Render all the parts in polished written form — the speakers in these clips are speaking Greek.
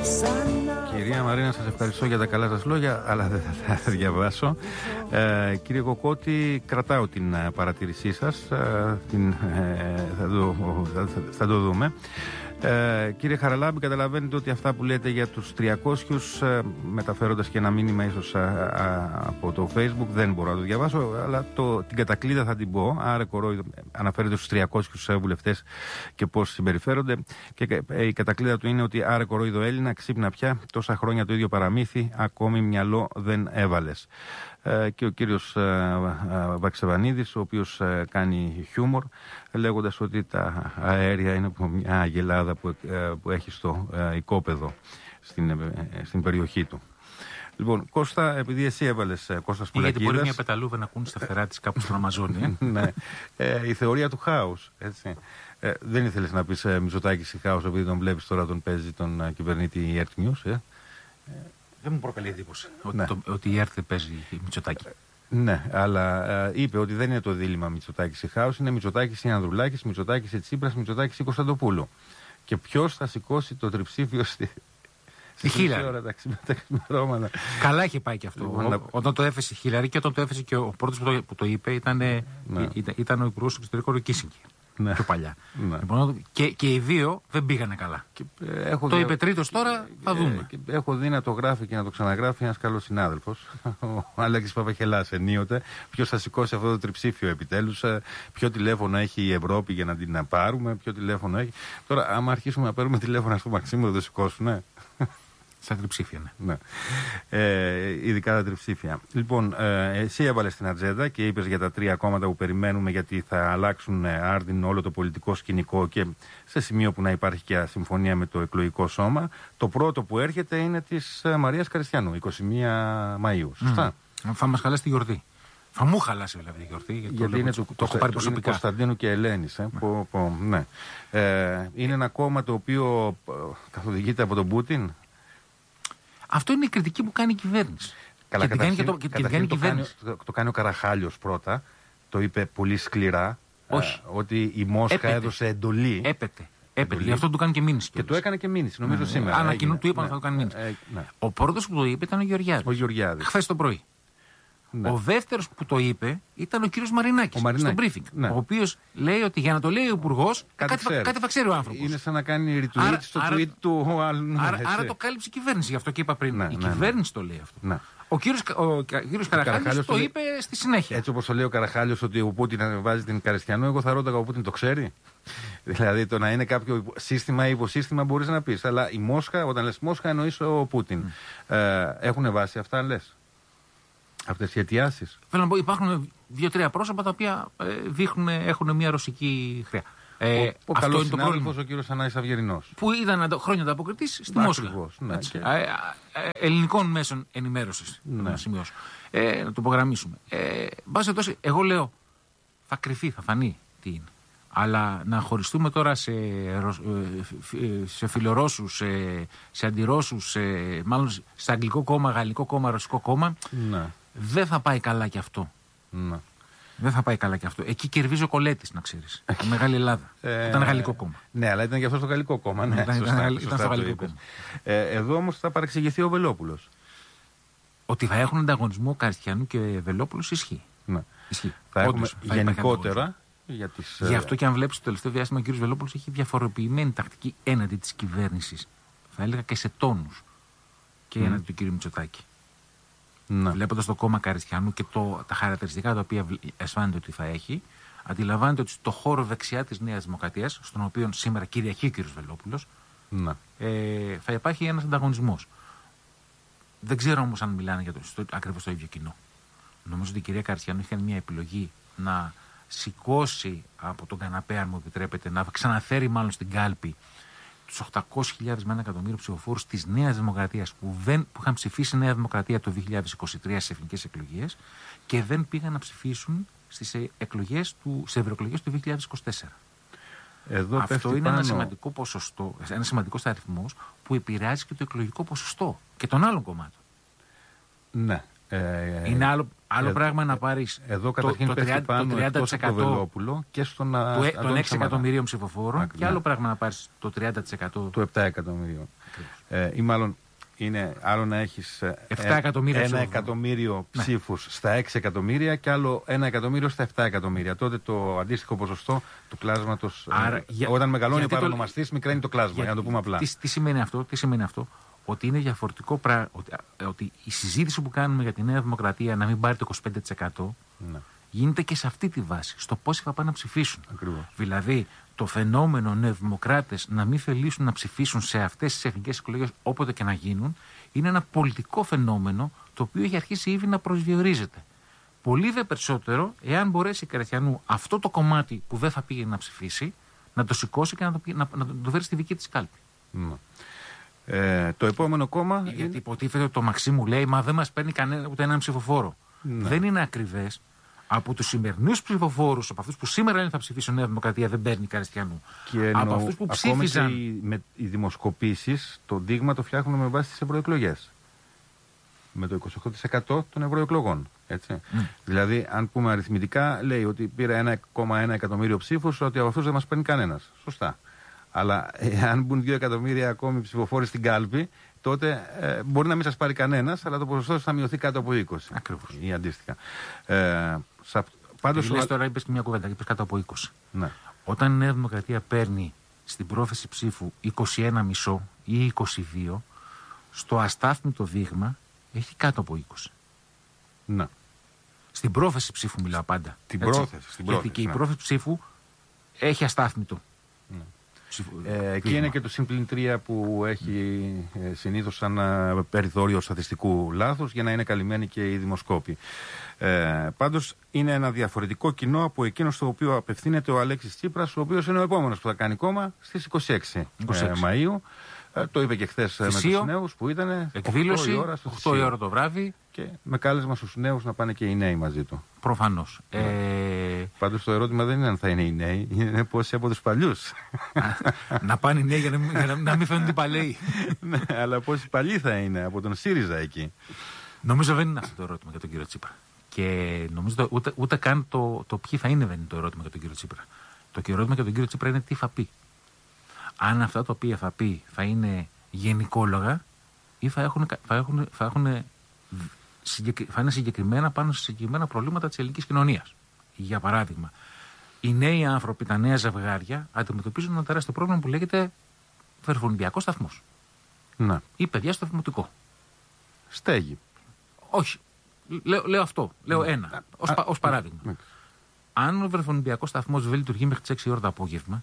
Κυρία Μαρίνα, σας ευχαριστώ για τα καλά σας λόγια, αλλά δεν θα διαβάσω. Κύριε Κοκότη, κρατάω την παρατήρησή σας, θα το δούμε. Κύριε Χαραλάμπη, καταλαβαίνετε ότι αυτά που λέτε για τους 300, μεταφέροντας και ένα μήνυμα ίσως από το Facebook, δεν μπορώ να το διαβάσω, αλλά την κατακλείδα θα την πω. Άρα κορόιδο αναφέρεται στους 300 βουλευτές και πώς συμπεριφέρονται, και η κατακλείδα του είναι ότι άρα κορόιδο Έλληνα, ξύπνα πια, τόσα χρόνια το ίδιο παραμύθι, ακόμη μυαλό δεν έβαλες. Και ο κύριος Βαξεβανίδης, ο οποίος κάνει χιούμορ, λέγοντας ότι τα αέρια είναι από μια αγελάδα που έχει στο οικόπεδο στην περιοχή του. Λοιπόν, Κώστα, επειδή εσύ έβαλες Κώστας Πουλακίδας... Γιατί μπορεί μια πεταλούβα να ακούνε στα φτερά της κάπου στον Αμαζόνιο. Ναι, η θεωρία του χάους, έτσι. Δεν ήθελες να πεις Μητσοτάκης ή χάος, επειδή τον βλέπεις τώρα, τον παίζει τον κυβερνήτη Earth News, Δεν μου προκαλεί εντύπωση ότι η ΕΡΤ παίζει Μητσοτάκη. Ναι, αλλά είπε ότι δεν είναι το δίλημμα Μητσοτάκης ή χάος, είναι Μητσοτάκης ή Ανδρουλάκης, Μητσοτάκης ή Τσίπρας, Μητσοτάκης ή Κωνσταντοπούλου. Και ποιος θα σηκώσει το τριψήφιο στη Χίλαρη. Τα ξημερώματα. Καλά είχε πάει και αυτό. Όταν το έφεσε η Χίλαρη, και όταν το έφεσε και ο πρώτος που το είπε ήταν ο Υπουργός Εξωτερικών, ο Κίσινγκερ. Ναι. Πιο παλιά. Ναι. Λοιπόν, και οι δύο δεν πήγανε καλά. Το είπε τρίτος τώρα, θα δούμε. Έχω δει να το γράφει και να το ξαναγράφει ένας καλός συνάδελφος, ο Αλέξης Παπαχελάς ενίοτε. Ποιος θα σηκώσει αυτό το τριψήφιο επιτέλους, ποιο τηλέφωνο έχει η Ευρώπη για να την πάρουμε, ποιο τηλέφωνο έχει. Τώρα, άμα αρχίσουμε να παίρνουμε τηλέφωνα στο Μαξίμου, δεν το σηκώσουνε. Στα τριψήφια, ναι. Ειδικά τα τριψήφια. Λοιπόν, εσύ έβαλες την ατζέντα και είπες για τα 3 κόμματα που περιμένουμε, γιατί θα αλλάξουν άρδιν όλο το πολιτικό σκηνικό και σε σημείο που να υπάρχει και συμφωνία με το εκλογικό σώμα. Το πρώτο που έρχεται είναι της Μαρίας Καριστιανού, 21 Μαΐου. Σωστά. Θα μας χαλάσει τη γιορτή. Θα μου χαλάσει δηλαδή η γιορτή, γιατί είναι το έχω πάρει προσωπικά. Κωνσταντίνου και Ελένης. Ναι. Είναι ένα κόμμα το οποίο καθοδηγείται από τον Πούτιν. Αυτό είναι η κριτική που κάνει η κυβέρνηση. Καλά, το κάνει ο Καραχάλιος πρώτα. Το είπε πολύ σκληρά. Ότι η Μόσχα έδωσε εντολή. Έπεται. Γι' αυτό του κάνει και μήνυση. Και το έκανε και μήνυση, νομίζω σήμερα. Ανακοινού του είπαν ότι θα το κάνει μήνυση. Ο πρώτος που το είπε ήταν ο Γεωργιάδης. Χθες το πρωί. Ναι. Ο δεύτερος που το είπε ήταν ο κύριος Μαρινάκης στο briefing. Ναι. Ο οποίος λέει ότι για να το λέει ο Υπουργός, κάτι θα ξέρει ο άνθρωπος. Είναι σαν να κάνει retweet στο tweet του άλλου. Άρα το κάλυψε η κυβέρνηση, γι' αυτό και είπα πριν. Η κυβέρνηση το λέει αυτό. Ναι. Ο κύριος Καραχάλιος το είπε στη συνέχεια. Έτσι όπως το λέει ο Καραχάλιος, ότι ο Πούτιν βάζει την Καριστιανού, εγώ θα ρώταγα, ο Πούτιν το ξέρει. Δηλαδή το να είναι κάποιο σύστημα ή υποσύστημα μπορείς να πεις. Αλλά η Μόσχα, όταν λες Μόσχα, εννοείς ο Πούτιν. Έχουν βάσει αυτά, λες? Αυτές οι αιτιάσεις. Θέλω να πω, υπάρχουν 2-3 πρόσωπα τα οποία έχουν μια ρωσική χρειά. Ο καλός συνάδελφος, ο κύριος Ανάης Αυγερινός. Που ήταν χρόνια ανταποκριτής στη Μόσχα. Ναι, ελληνικών μέσων ενημέρωσης. Να σημειώσω. Να το υπογραμμίσουμε. Εγώ λέω, θα κρυφεί, θα φανεί τι είναι. Αλλά να χωριστούμε τώρα σε φιλορώσους, σε αντιρώσους, μάλλον σε αγγλικό κόμμα, γαλλικό κόμμα, ρωσικό κόμμα, δεν θα πάει καλά κι αυτό. Δεν θα πάει καλά κι αυτό. Εκεί κερδίζει ο Κολέτης, να ξέρεις. Η Μεγάλη Ελλάδα. Ήταν γαλλικό κόμμα. Ναι, αλλά ήταν και αυτό στο γαλλικό κόμμα. Ναι, ήταν στο γαλλικό κόμμα. Εδώ όμως θα παρεξηγηθεί ο Βελόπουλος. Ότι θα έχουν ανταγωνισμό Καριστιανού και Βελόπουλος ισχύει. Θα έχουμε γενικότερα. Γι' αυτό και αν βλέπεις το τελευταίο διάστημα, ο κ. Βελόπουλος έχει διαφοροποιημένη τακτική έναντι της κυβέρνησης. Θα έλεγα και σε τόνους. Και έναντι του κ. Μητσοτάκη. Βλέποντας το κόμμα Καριστιανού και τα χαρακτηριστικά τα οποία αισθάνεται ότι θα έχει, αντιλαμβάνεται ότι στο χώρο δεξιά της Νέας Δημοκρατίας, στον οποίο σήμερα κυριαρχεί ο κ. Βελόπουλος, θα υπάρχει ένας ανταγωνισμός. Δεν ξέρω όμως αν μιλάνε για ακριβώς το ίδιο κοινό. Νομίζω ότι η κυρία Καριστιανού είχε μια επιλογή να σηκώσει από τον καναπέ, αν μου επιτρέπετε, να ξαναφέρει μάλλον στην κάλπη τους 800.000 με 1 εκατομμύριο ψηφοφόρους της Νέας Δημοκρατίας που είχαν ψηφίσει Νέα Δημοκρατία το 2023 στις εθνικές εκλογές και δεν πήγαν να ψηφίσουν στις ευρωεκλογές του 2024. Αυτό είναι ένα σημαντικό ποσοστό, ένα σημαντικός αριθμός που επηρεάζει και το εκλογικό ποσοστό και των άλλων κομμάτων. Ναι. Είναι άλλο πράγμα να πάρεις εδώ καταρχήν το 30% στο Βελόπουλο και στον των 6 εκατομμυρίων ψηφοφόρων και άλλο πράγμα να πάρεις το 30% του 7 εκατομμυρίων. Ή μάλλον είναι άλλο να έχεις 1 εκατομμύριο ψήφους στα 6 εκατομμύρια και άλλο 1 εκατομμύριο στα 7 εκατομμύρια. Τότε το αντίστοιχο ποσοστό του κλάσματος, όταν μεγαλώνει ο παρονομαστής, μικραίνει το κλάσμα, για να το πούμε απλά. Τι σημαίνει αυτό? Ότι είναι διαφορετικό πράγμα, ότι η συζήτηση που κάνουμε για τη Νέα Δημοκρατία να μην πάρει το 25% γίνεται και σε αυτή τη βάση, στο πόσοι θα πάνε να ψηφίσουν. Ακριβώς. Δηλαδή, το φαινόμενο νεοδημοκράτες να μην θελήσουν να ψηφίσουν σε αυτές τις εθνικές εκλογές όποτε και να γίνουν, είναι ένα πολιτικό φαινόμενο το οποίο έχει αρχίσει ήδη να προσδιορίζεται. Πολύ δε περισσότερο, εάν μπορέσει η Κερακιανού αυτό το κομμάτι που δεν θα πήγαινε να ψηφίσει, να το σηκώσει και να το φέρει στη δική της κάλπη. Το επόμενο κόμμα. Γιατί υποτίθεται ότι το Μαξίμου λέει, μα δεν μας παίρνει κανένα ούτε έναν ψηφοφόρο. Δεν είναι ακριβές. Από τους σημερινούς ψηφοφόρους, από αυτούς που σήμερα λένε θα ψηφίσουν Νέα Δημοκρατία, δεν παίρνει Καριστιανού. Και από αυτούς που ψήφιζαν. Με οι δημοσκοπήσεις, το δείγμα το φτιάχνουν με βάση τις ευρωεκλογές. Με το 28% των ευρωεκλογών. Έτσι. Δηλαδή, αν πούμε αριθμητικά, λέει ότι πήρε 1,1 εκατομμύριο ψήφους, ότι από αυτούς δεν μας παίρνει κανένας. Σωστά. Αλλά αν μπουν 2 εκατομμύρια ακόμη ψηφοφόροι στην κάλπη, τότε μπορεί να μην σας πάρει κανένας, αλλά το ποσοστό θα μειωθεί κάτω από 20. Ακριβώς. Ή αντίστοιχα. Λες τώρα, είπες και μια κουβέντα, είπες κάτω από 20. Ναι. Όταν η Νέα Δημοκρατία παίρνει στην πρόθεση ψήφου 21,5 ή 22, στο αστάθμητο δείγμα έχει κάτω από 20. Ναι. Στην πρόθεση ψήφου μιλάω πάντα. Στην πρόθεση. Γιατί και η πρόθεση ψήφου έχει αστάθμητο. Εκεί είναι και το συμπλήν 3 που έχει συνήθως σαν περιθώριο στατιστικού λάθους για να είναι καλυμμένοι και οι δημοσκόποι. Πάντως είναι ένα διαφορετικό κοινό από εκείνο στο οποίο απευθύνεται ο Αλέξης Τσίπρας, ο οποίος είναι ο επόμενος που θα κάνει κόμμα στις 26 Μαΐου. Το είπε και χθες με τους νέους που ήταν. Εκδήλωση 8 η ώρα το βράδυ. Και με κάλεσμα στους νέους να πάνε και οι νέοι μαζί του. Προφανώς. Πάντως το ερώτημα δεν είναι αν θα είναι οι νέοι, είναι πόσοι από τους παλιούς. Να πάνε οι νέοι για να μην φαίνονται οι παλαιοί. Ναι, αλλά πόσοι παλιοί θα είναι από τον ΣΥΡΙΖΑ εκεί. Νομίζω δεν είναι αυτό το ερώτημα για τον κύριο Τσίπρα. Και νομίζω ούτε καν το ποιοι θα είναι δεν είναι το ερώτημα για τον κύριο Τσίπρα. Το ερώτημα για τον κύριο Τσίπρα είναι τι θα πει. Αν αυτά τα οποία θα πει θα είναι γενικόλογα ή θα είναι συγκεκριμένα πάνω σε συγκεκριμένα προβλήματα της ελληνικής κοινωνίας. Για παράδειγμα, οι νέοι άνθρωποι, τα νέα ζευγάρια αντιμετωπίζουν ένα τεράστιο πρόβλημα που λέγεται φερφονιδιακός σταθμός. Ναι. Ή παιδιά στο δημοτικό. Στέγη. Όχι. Λέω αυτό. Λέω ένα. Ως παράδειγμα. Αν ο φερφονιδιακός σταθμός δεν λειτουργεί μέχρι τις 6 ώρα το απόγευμα,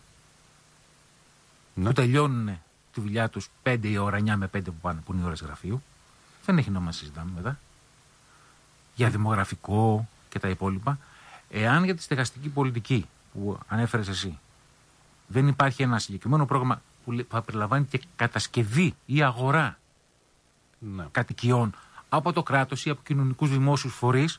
που τελειώνουν τη δουλειά τους 5 η ώρα, 9 με 5 που πάνε, που είναι οι ώρες γραφείου, δεν έχει νόημα να συζητάμε μετά. Για δημογραφικό και τα υπόλοιπα. Εάν για τη στεγαστική πολιτική που ανέφερες εσύ δεν υπάρχει ένα συγκεκριμένο πρόγραμμα που θα περιλαμβάνει και κατασκευή ή αγορά κατοικιών από το κράτος ή από κοινωνικούς δημόσιους φορείς,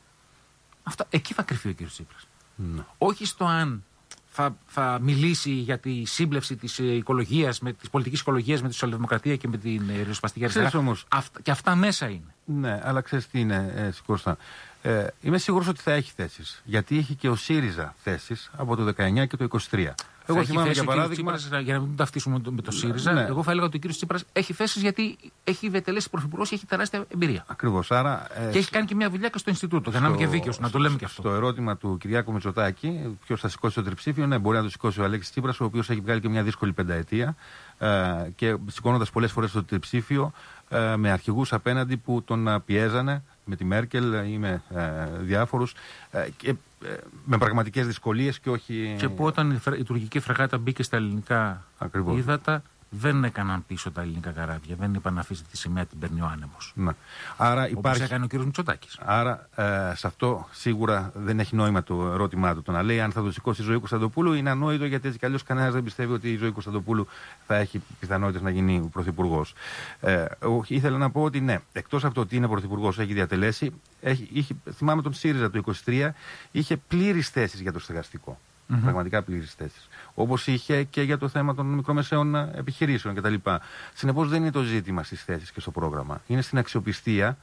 εκεί θα κρυφεί ο κ. Τσίπρας. Όχι στο αν θα μιλήσει για τη σύμπλευση της οικολογίας, της πολιτικής οικολογίας με τη σοσιαλδημοκρατία και με την ριζοσπαστική αριστερά. Και αυτά μέσα είναι. Ναι, αλλά ξέρεις τι είναι, Κώστα. Είμαι σίγουρος ότι θα έχει θέσεις. Γιατί έχει και ο ΣΥΡΙΖΑ θέσεις από το 19 και το 23. Εγώ θυμάμαι για παράδειγμα. Για να μην ταυτίσουμε με το ΣΥΡΙΖΑ, ναι. Εγώ θα έλεγα ότι ο κ. Τσίπρας έχει θέσεις γιατί έχει διατελέσει πρωθυπουργός και έχει τεράστια εμπειρία. Ακριβώς. Άρα. Και έχει κάνει και μια δουλειά και στο Ινστιτούτο. Για να είμαι και δίκαιος, να το λέμε και αυτό. Στο ερώτημα του Κυριάκου Μητσοτάκη, ποιος θα σηκώσει το τριψήφιο, ναι, μπορεί να το σηκώσει ο Αλέξης Τσίπρας, ο οποίος έχει βγάλει και μια δύσκολη πενταετία και σηκώνοντας πολλές φορές το τριψήφιο με αρχηγούς απέναντι που τον πιέζανε. Με τη Μέρκελ ή με διάφορους και με πραγματικές δυσκολίες και όχι. Και που όταν η τουρκική φρεγάτα μπήκε στα ελληνικά ύδατα, δεν έκαναν πίσω τα ελληνικά καράβια. Δεν είπαν να αφήσετε τη σημαία, την παίρνει ο άνεμος. Ναι. Άρα όπως υπάρχει. Έκανε ο κ. Μητσοτάκης. Άρα σε αυτό σίγουρα δεν έχει νόημα το ερώτημά του. Το να λέει αν θα το σηκώσει η Ζωή Κωνσταντοπούλου είναι ανόητο, γιατί έτσι κι αλλιώς κανένας δεν πιστεύει ότι η Ζωή Κωνσταντοπούλου θα έχει πιθανότητες να γίνει πρωθυπουργός. Ήθελα να πω ότι ναι, εκτός από το ότι είναι πρωθυπουργός, έχει διατελέσει. Θυμάμαι τον ΣΥΡΙΖΑ του 23, είχε πλήρεις θέσεις για το στεγαστικό. Πραγματικά πλήρες θέσεις. Όπως είχε και για το θέμα των μικρομεσαίων επιχειρήσεων κτλ. Συνεπώς δεν είναι το ζήτημα στις θέσεις και στο πρόγραμμα. Είναι στην αξιοπιστία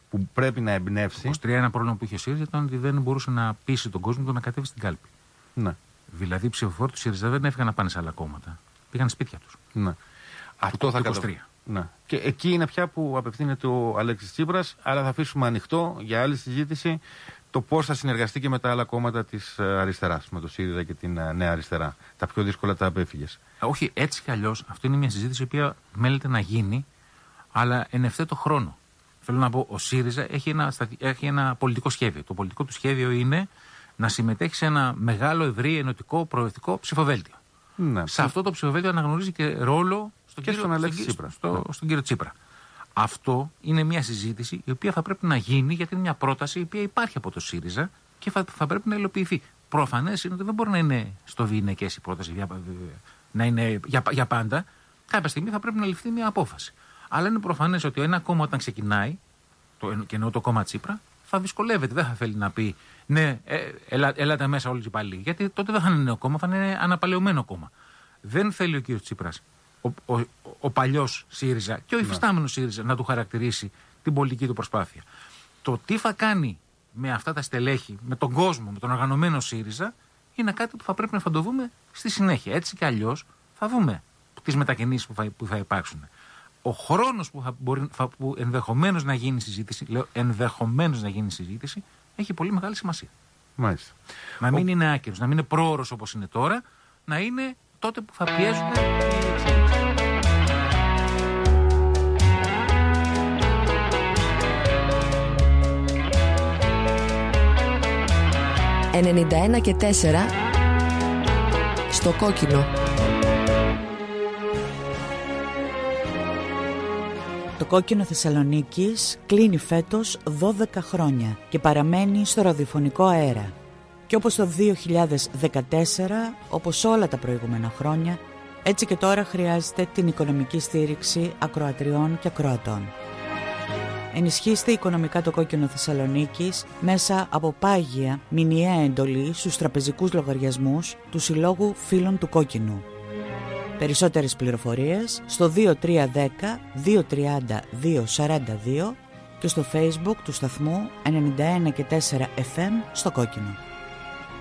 που πρέπει να εμπνεύσει. 23 ένα πρόβλημα που είχε ο ΣΥΡΙΖΑ ήταν ότι δεν μπορούσε να πείσει τον κόσμο να κατέβει στην κάλπη. Ναι. Δηλαδή οι ψηφοφόροι του ΣΥΡΙΖΑ δεν έφυγαν να πάνε σε άλλα κόμματα. Πήγαν σπίτια του. Ναι. Αυτό θα καταφέρει. Ναι. Και εκεί είναι πια που απευθύνεται ο Αλέξης Τσίπρας, αλλά θα αφήσουμε ανοιχτό για άλλη συζήτηση το πώς θα συνεργαστεί και με τα άλλα κόμματα της αριστεράς, με το ΣΥΡΙΖΑ και την Νέα Αριστερά. Τα πιο δύσκολα τα απέφυγες. Όχι, έτσι κι αλλιώς. Αυτό είναι μια συζήτηση η οποία μέλεται να γίνει, αλλά εν ευθέτω χρόνο. Θέλω να πω, ο ΣΥΡΙΖΑ έχει ένα πολιτικό σχέδιο. Το πολιτικό του σχέδιο είναι να συμμετέχει σε ένα μεγάλο, ευρύ, ενωτικό, προοδευτικό ψηφοδέλτιο. Ναι. Σε αυτό το ψηφοδέλτιο αναγνωρίζει και ρόλο στον κύριο Τσίπρα. Αυτό είναι μια συζήτηση η οποία θα πρέπει να γίνει, γιατί είναι μια πρόταση η οποία υπάρχει από το ΣΥΡΙΖΑ και θα πρέπει να υλοποιηθεί. Προφανές είναι ότι δεν μπορεί να είναι στο βηνεκές η πρόταση να είναι για πάντα. Κάποια στιγμή θα πρέπει να ληφθεί μια απόφαση. Αλλά είναι προφανές ότι ένα κόμμα όταν ξεκινάει, και εννοώ το κόμμα Τσίπρα, θα δυσκολεύεται. Δεν θα θέλει να πει ναι, ελάτε μέσα όλοι οι υπαλλήλοι. Γιατί τότε δεν θα είναι νέο κόμμα, θα είναι αναπαλαιωμένο κόμμα. Δεν θέλει ο κύριος Τσίπρας, ο παλιός ΣΥΡΙΖΑ και ο υφιστάμενος ΣΥΡΙΖΑ να του χαρακτηρίσει την πολιτική του προσπάθεια. Το τι θα κάνει με αυτά τα στελέχη, με τον κόσμο, με τον οργανωμένο ΣΥΡΙΖΑ, είναι κάτι που θα πρέπει να φαντοβούμε στη συνέχεια. Έτσι κι αλλιώς θα δούμε τις μετακινήσεις που θα υπάρξουν. Ο χρόνος που ενδεχομένως να γίνει συζήτηση, λέω ενδεχομένως να γίνει συζήτηση, έχει πολύ μεγάλη σημασία. Μάλιστα. Να μην είναι άκυρος, να μην είναι πρόωρος όπως είναι τώρα, να είναι τότε που θα πιέζουν οι εξέλιξεις. «91 και 4» στο κόκκινο. Το κόκκινο Θεσσαλονίκης κλείνει φέτος 12 χρόνια και παραμένει στο ραδιοφωνικό αέρα. Και όπως το 2014, όπως όλα τα προηγούμενα χρόνια, έτσι και τώρα χρειάζεται την οικονομική στήριξη ακροατριών και ακροατών. Ενισχύστε οικονομικά το κόκκινο Θεσσαλονίκης μέσα από πάγια μηνιαία εντολή στους τραπεζικούς λογαριασμούς του Συλλόγου Φίλων του Κόκκινου. Περισσότερες πληροφορίες στο 2310 230 242 και στο Facebook του σταθμού 91 και 4 FM στο Κόκκινο.